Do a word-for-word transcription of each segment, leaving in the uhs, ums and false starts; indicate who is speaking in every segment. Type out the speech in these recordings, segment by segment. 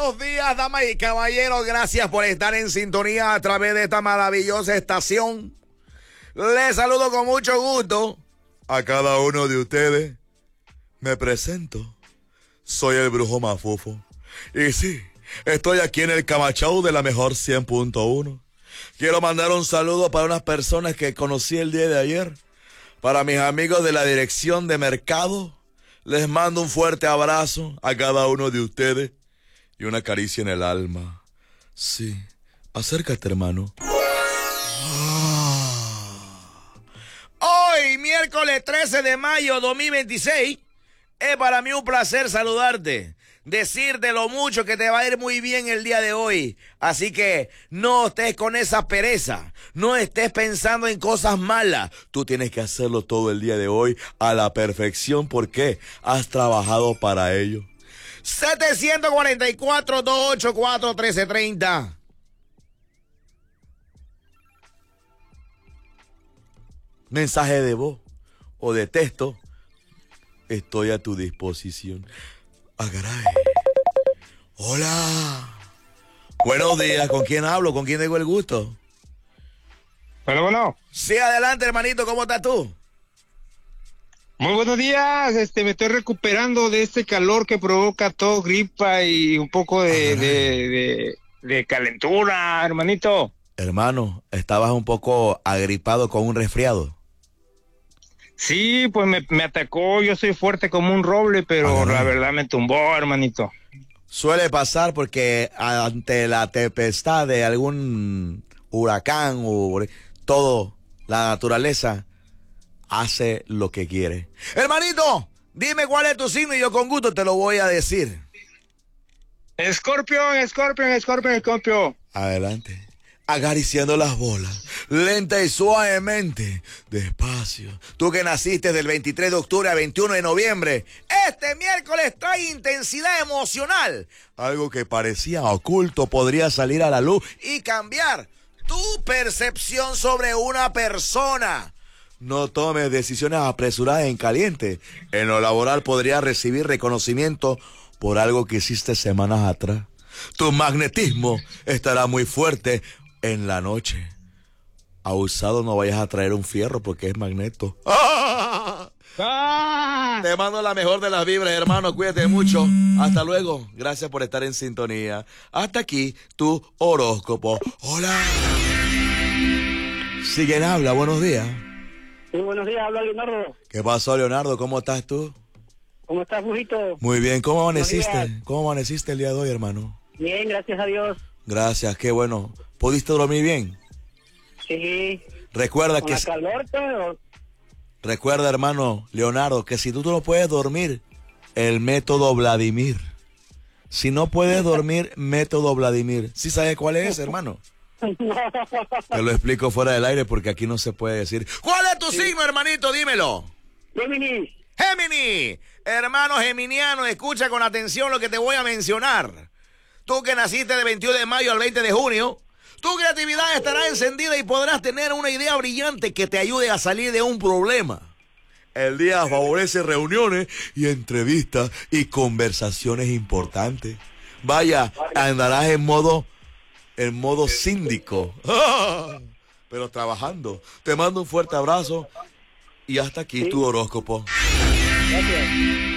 Speaker 1: buenos días, damas y caballeros. Gracias por estar en sintonía a través de esta maravillosa estación. Les saludo con mucho gusto a cada uno de ustedes. Me presento. Soy el Brujo Mafufo. Y sí, estoy aquí en el Camachao de la mejor cien punto uno. Quiero mandar un saludo para unas personas que conocí el día de ayer. Para mis amigos de la dirección de mercado, les mando un fuerte abrazo a cada uno de ustedes y una caricia en el alma. Sí, acércate, hermano. Hoy, miércoles trece de mayo dos mil veintiséis, es para mí un placer saludarte, decirte lo mucho que te va a ir muy bien el día de hoy. Así que no estés con esa pereza, no estés pensando en cosas malas. Tú tienes que hacerlo todo el día de hoy a la perfección porque has trabajado para ello. setecientos cuarenta y cuatro, doscientos ochenta y cuatro, trece treinta. Mensaje de voz o de texto, estoy a tu disposición. Agaray. Hola. Buenos días, ¿con quién hablo? ¿Con quién tengo el gusto?
Speaker 2: Bueno, bueno.
Speaker 1: Sí, adelante, hermanito, ¿cómo estás tú?
Speaker 2: Muy buenos días, este, me estoy recuperando de este calor que provoca todo, gripa y un poco de, de, de, de calentura, hermanito.
Speaker 1: Hermano, estabas un poco agripado con un resfriado.
Speaker 2: Sí, pues me, me atacó, yo soy fuerte como un roble, pero Ay. la verdad me tumbó, hermanito.
Speaker 1: Suele pasar porque ante la tempestad de algún huracán o todo, la naturaleza hace lo que quiere. Hermanito, dime cuál es tu signo y yo con gusto te lo voy a decir.
Speaker 2: Escorpión, escorpión, escorpión, escorpión.
Speaker 1: Adelante. Acariciando las bolas, lenta y suavemente, despacio. Tú que naciste del veintitrés de octubre a veintiuno de noviembre, este miércoles trae intensidad emocional. Algo que parecía oculto podría salir a la luz y cambiar tu percepción sobre una persona. No tomes decisiones apresuradas en caliente. En lo laboral podrías recibir reconocimiento por algo que hiciste semanas atrás. Tu magnetismo estará muy fuerte en la noche. Abusado, no vayas a traer un fierro porque es magneto. ¡Ah! ¡Ah! Te mando la mejor de las vibras, hermano. Cuídate mucho. Hasta luego. Gracias por estar en sintonía. Hasta aquí tu horóscopo. Hola. Siguen habla. Buenos días.
Speaker 3: Sí, buenos días. Habla Leonardo.
Speaker 1: ¿Qué pasó, Leonardo? ¿Cómo estás tú?
Speaker 3: ¿Cómo estás, Brujito?
Speaker 1: Muy bien. ¿Cómo amaneciste? ¿Cómo amaneciste el día de hoy, hermano?
Speaker 3: Bien, gracias a Dios.
Speaker 1: Gracias, qué bueno. ¿Pudiste dormir bien?
Speaker 3: Sí.
Speaker 1: Recuerda
Speaker 3: Con
Speaker 1: que...
Speaker 3: la calor, pero...
Speaker 1: Recuerda, hermano Leonardo, que si tú no puedes dormir, el método Vladimir. Si no puedes dormir, método Vladimir. ¿Sí sabes cuál es, hermano? Te lo explico fuera del aire porque aquí no se puede decir. ¿Cuál es tu sí. signo, hermanito? Dímelo.
Speaker 3: Géminis.
Speaker 1: Géminis. Hermano geminiano, escucha con atención lo que te voy a mencionar. Tú que naciste de veintiuno de mayo al veinte de junio, tu creatividad estará encendida y podrás tener una idea brillante que te ayude a salir de un problema. El día favorece reuniones y entrevistas y conversaciones importantes. Vaya, andarás en modo, en modo síndico, pero trabajando. Te mando un fuerte abrazo y hasta aquí sí. tu horóscopo.
Speaker 3: Gracias.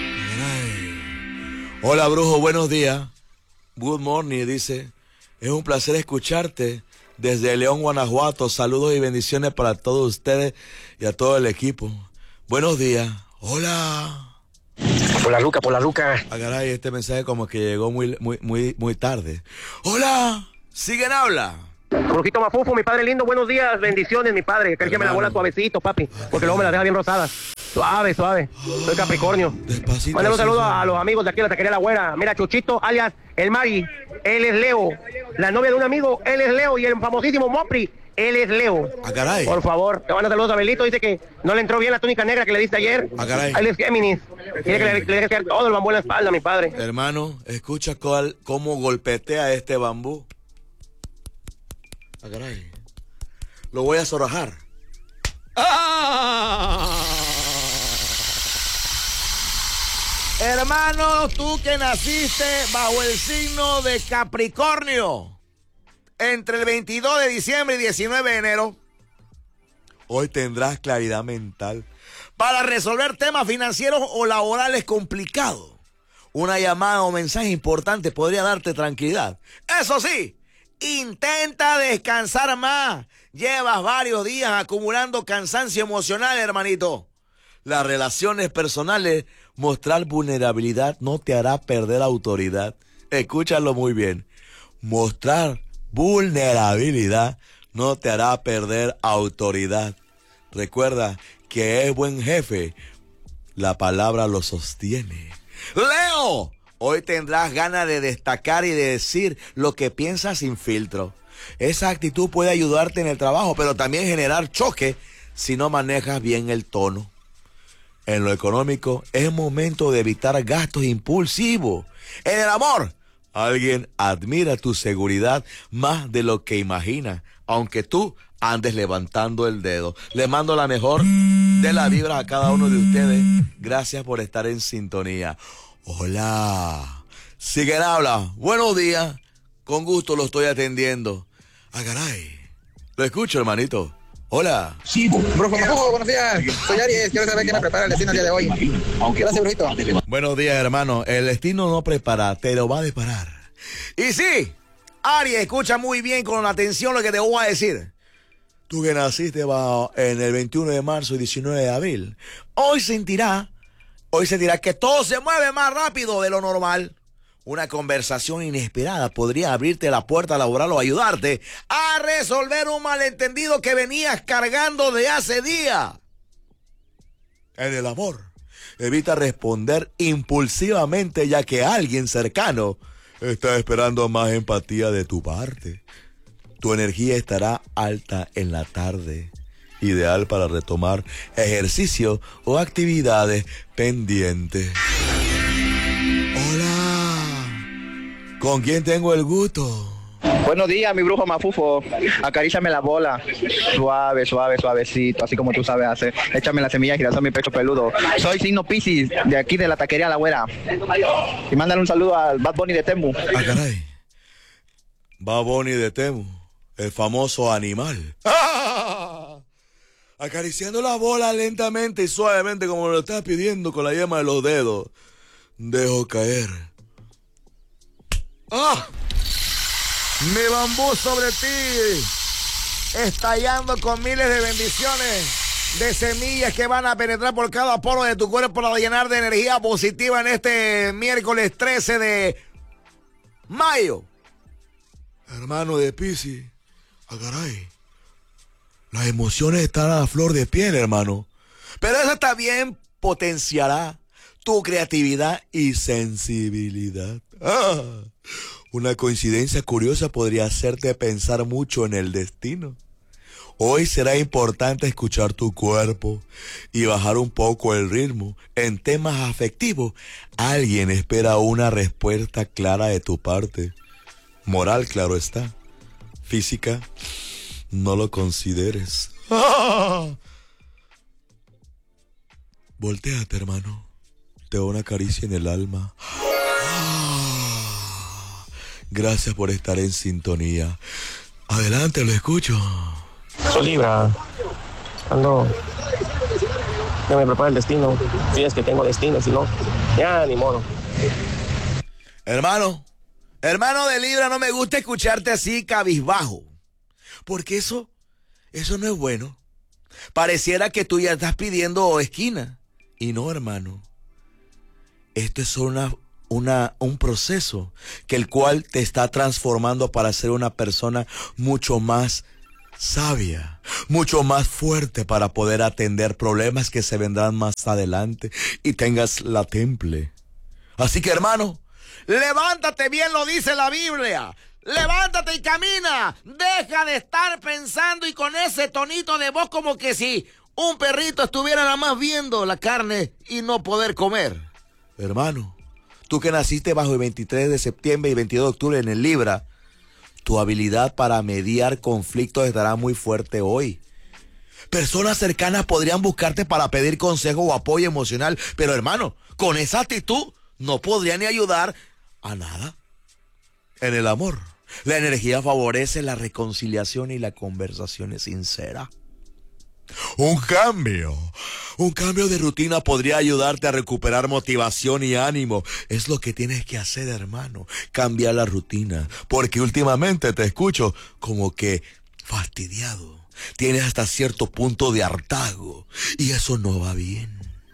Speaker 1: Hola, brujo, buenos días. Good morning, dice. Es un placer escucharte desde León, Guanajuato. Saludos y bendiciones para todos ustedes y a todo el equipo. Buenos días. Hola.
Speaker 4: Por la Luca, por la Luca.
Speaker 1: Ah, caray, este mensaje como que llegó muy, muy, muy, muy tarde. Hola. ¿Siguen habla?
Speaker 4: Brujito Mafufo, mi padre lindo, buenos días, bendiciones, mi padre. Acérqueme la bola suavecito, papi, porque luego me la deja bien rosada. Suave, suave. Soy Capricornio.
Speaker 1: Despacito.
Speaker 4: Mándale un saludo a, a los amigos de aquí de la taquería La Güera. Mira, Chuchito, alias el Mari, él es Leo. La novia de un amigo, él es Leo. Y el famosísimo Mopri, él es Leo.
Speaker 1: Ah, caray.
Speaker 4: Por favor, te mando saludos a Belito. Dice que no le entró bien la túnica negra que le diste ayer.
Speaker 1: Ah, caray.
Speaker 4: Él es Géminis. Quiere que le, le deje todo el bambú en la espalda, mi padre.
Speaker 1: Hermano, escucha cuál, cómo golpetea este bambú. Ah, caray. Lo voy a zorrajar. ¡Ah! Hermano, tú que naciste bajo el signo de Capricornio, entre el veintidós de diciembre y diecinueve de enero, hoy tendrás claridad mental para resolver temas financieros o laborales complicados. Una llamada o mensaje importante podría darte tranquilidad. Eso sí, intenta descansar más. Llevas varios días acumulando cansancio emocional, hermanito. Las relaciones personales, mostrar vulnerabilidad no te hará perder autoridad. Escúchalo muy bien. Mostrar vulnerabilidad no te hará perder autoridad. Recuerda que es buen jefe. La palabra lo sostiene. Leo, hoy tendrás ganas de destacar y de decir lo que piensas sin filtro. Esa actitud puede ayudarte en el trabajo, pero también generar choque si no manejas bien el tono. En lo económico, es momento de evitar gastos impulsivos. En el amor, alguien admira tu seguridad más de lo que imagina, aunque tú andes levantando el dedo. Le mando la mejor de las vibras a cada uno de ustedes. Gracias por estar en sintonía. Hola. Siguen habla. Buenos días. Con gusto lo estoy atendiendo. Ah, caray. Lo escucho, hermanito. Hola.
Speaker 5: Sí, Brujo Mafujo, buenos días. Soy Aries, quiero saber qué me prepara el destino el día de hoy. Gracias, Brujito.
Speaker 1: Buenos días, hermano. El destino no prepara, te lo va a deparar. Y sí, Aries, escucha muy bien con atención lo que te voy a decir. Tú que naciste bajo en el veintiuno de marzo y diecinueve de abril, hoy sentirá, hoy sentirá que todo se mueve más rápido de lo normal. Una conversación inesperada podría abrirte la puerta laboral o ayudarte a resolver un malentendido que venías cargando de hace días. En el amor, evita responder impulsivamente ya que alguien cercano está esperando más empatía de tu parte. Tu energía estará alta en la tarde, ideal para retomar ejercicio o actividades pendientes. ¿Con quién tengo el gusto?
Speaker 5: Buenos días, mi brujo Mafufo. Acaríciame la bola. Suave, suave, suavecito, así como tú sabes hacer. Échame la semilla y girasol mi pecho peludo. Soy signo Piscis, de aquí de la taquería La Güera. Y mándale un saludo al Bad Bunny de Temu.
Speaker 1: Ah, caray. Bad Bunny de Temu, el famoso animal. ¡Ah! Acariciando la bola lentamente y suavemente como lo estás pidiendo con la yema de los dedos. Dejo caer. ¡Ah! Mi bambú sobre ti, estallando con miles de bendiciones, de semillas que van a penetrar por cada poro de tu cuerpo para llenar de energía positiva en este miércoles trece de mayo. Hermano de Piscis, ah, caray, las emociones están a la flor de piel, hermano, pero eso también potenciará tu creatividad y sensibilidad. Ah, una coincidencia curiosa podría hacerte pensar mucho en el destino. Hoy será importante escuchar tu cuerpo y bajar un poco el ritmo. En temas afectivos, alguien espera una respuesta clara de tu parte. Moral, claro está. Física, no lo consideres. ¡Ah! Voltéate, hermano. Te doy una caricia en el alma. ¡Ah! Gracias por estar en sintonía. Adelante, lo escucho.
Speaker 6: Soy Libra. Ando. Ya me prepara el destino. Si es que tengo destino, si no, ya ni modo.
Speaker 1: Hermano, hermano de Libra, no me gusta escucharte así cabizbajo. Porque eso, eso no es bueno. Pareciera que tú ya estás pidiendo esquina. Y no, hermano. Esto es solo una, una, un proceso que el cual te está transformando para ser una persona mucho más sabia, mucho más fuerte para poder atender problemas que se vendrán más adelante y tengas la temple. Así que, hermano, levántate, bien lo dice la Biblia. Levántate y camina. Deja de estar pensando y con ese tonito de voz como que si un perrito estuviera nada más viendo la carne y no poder comer. Hermano, tú que naciste bajo el veintitrés de septiembre y veintidós de octubre en el Libra, tu habilidad para mediar conflictos estará muy fuerte hoy. Personas cercanas podrían buscarte para pedir consejo o apoyo emocional, pero hermano, Con esa actitud no podría ni ayudar a nada. En el amor, la energía favorece la reconciliación y la conversación es sincera. Un cambio, un cambio de rutina podría ayudarte a recuperar motivación y ánimo. Es lo que tienes que hacer, hermano, cambiar la rutina. Porque últimamente te escucho como que fastidiado. Tienes hasta cierto punto de hartazgo y eso no va bien.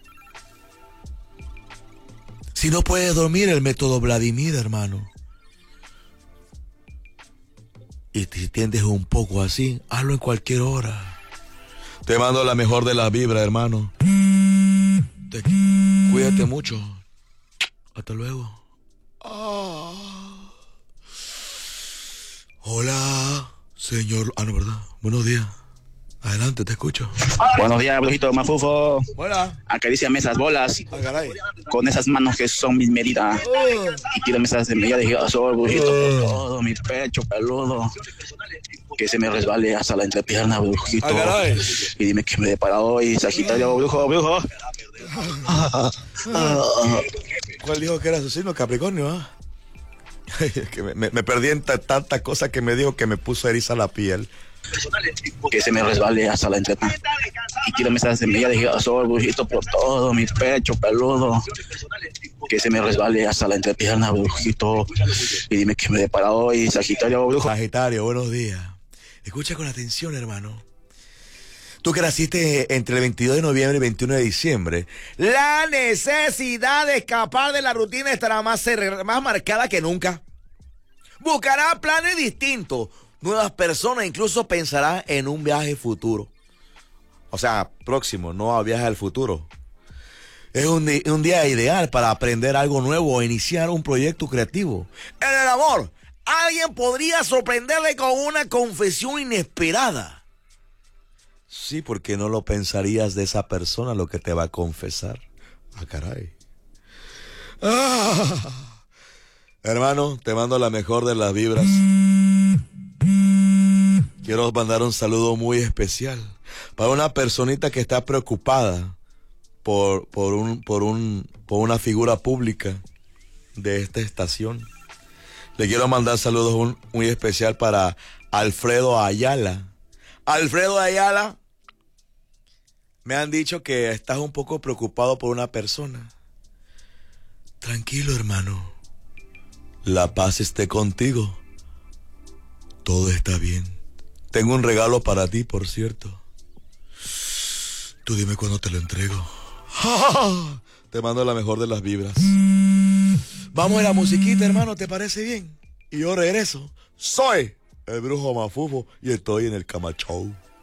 Speaker 1: Si no puedes dormir, el método Vladimir, hermano. Y si tiendes un poco así, hazlo en cualquier hora. Te mando la mejor de las vibras, hermano. Te, cuídate mucho. Hasta luego. Ah. Hola, señor. Ah, no, ¿verdad? Buenos días. Adelante, te escucho.
Speaker 7: Buenos días, brujito Mafufo.
Speaker 1: Hola.
Speaker 7: Acaríciame esas bolas.
Speaker 1: Ah, caray.
Speaker 7: Con esas manos que son mis medidas.
Speaker 1: Oh.
Speaker 7: Y tírame esas semillas de girasol, brujito,
Speaker 1: Oh.
Speaker 7: por todo mi pecho peludo. Que se me resbale hasta la entrepierna, brujito.
Speaker 1: Ah, caray.
Speaker 7: Y dime que me dé para hoy, Sagitario, brujo, brujo.
Speaker 1: ¿Cuál dijo que era su signo? Capricornio, ¿ah? Que me, me, me perdí en tantas cosas que me dijo que me puso eriza la piel.
Speaker 7: Que se me resbale hasta la entrepierna. Y tírame esas semillas de girasol, brujito, por todo mi pecho peludo. Que se me resbale hasta la entrepierna, brujito. Y dime que me dé para hoy, Sagitario, brujo.
Speaker 1: Sagitario, buenos días. Escucha con atención, hermano. Tú que naciste entre el veintidós de noviembre y el veintiuno de diciembre, la necesidad de escapar de la rutina estará más, más marcada que nunca. Buscará planes distintos, nuevas personas, incluso pensará en un viaje futuro. O sea, próximo, no a viaje al futuro. Es un, un día ideal para aprender algo nuevo o iniciar un proyecto creativo. En el amor, alguien podría sorprenderle con una confesión inesperada. Sí, porque no lo pensarías de esa persona lo que te va a confesar. Ah, caray. Ah. Hermano, te mando la mejor de las vibras. Quiero mandar un saludo muy especial para una personita que está preocupada por, por, un, por, un, por una figura pública de esta estación. Le quiero mandar saludos un, muy especial para Alfredo Ayala. Alfredo Ayala, me han dicho que estás un poco preocupado por una persona. Tranquilo, hermano. La paz esté contigo. Todo está bien. Tengo un regalo para ti, por cierto. Tú dime cuándo te lo entrego. Te mando la mejor de las vibras. Vamos a la musiquita, hermano, ¿te parece bien? Y yo regreso. Soy el brujo Mafufo y estoy en el Cama Show.